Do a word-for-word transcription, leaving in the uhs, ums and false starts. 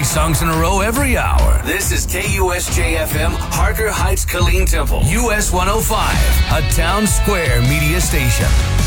songs in a row every hour. This is K U S J F M, Harker Heights, Killeen Temple, U S one oh five, a Town Square media station.